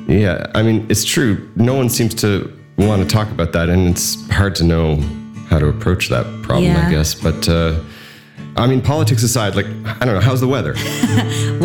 Yeah, I mean, it's true. No one seems to want to talk about that, and it's hard to know how to approach that problem, I guess. But, I mean, politics aside, like, I don't know, how's the weather?